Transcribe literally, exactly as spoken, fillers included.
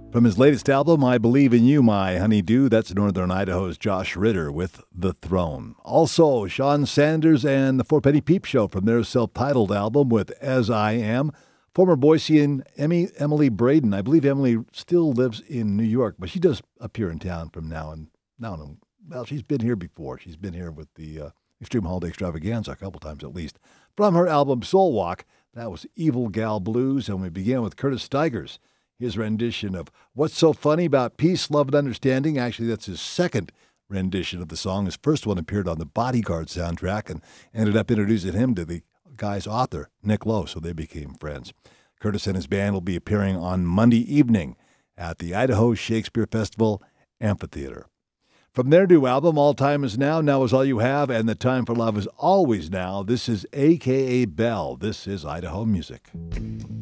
From his latest album, I Believe in You, My Honeydew, that's Northern Idaho's Josh Ritter with The Throne. Also, Sean Sanders and the Four Penny Peep Show from their self-titled album with As I Am. Former Boisean Emmy, Emily Braden. I believe Emily still lives in New York, but she does appear in town from now and now and well, she's been here before. She's been here with the uh, Extreme Holiday Extravaganza a couple times at least. From her album Soul Walk, that was Evil Gal Blues, and we began with Curtis Stigers. His rendition of What's So Funny About Peace, Love, and Understanding. Actually, that's his second rendition of the song. His first one appeared on the Bodyguard soundtrack and ended up introducing him to the guy's author, Nick Lowe, so they became friends. Curtis and his band will be appearing on Monday evening at the Idaho Shakespeare Festival Amphitheater. From their new album, All Time Is Now, Now Is All You Have, and The Time for Love Is Always Now, this is A K A Bell. This is Idaho Music.